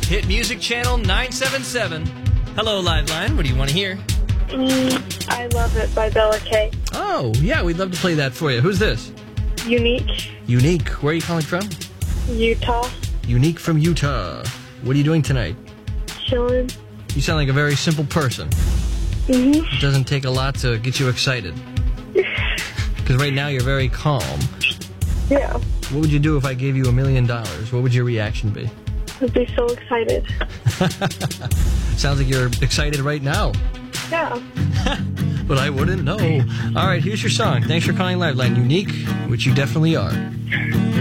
Hit Music Channel 977. Hello, Liveline. What do you want to hear? I Love It by Bella K. Oh, yeah, we'd love to play that for you. Who's this? Unique. Unique. Where are you calling from? Utah. Unique from Utah. What are you doing tonight? Chilling. You sound like a very simple person. Mm-hmm. It doesn't take a lot to get you excited. Because right now you're very calm. Yeah. What would you do if I gave you $1 million? What would your reaction be? I'd be so excited. Sounds like you're excited right now. Yeah. But I wouldn't know. All right, here's your song. Thanks for calling Liveline. Unique, which you definitely are.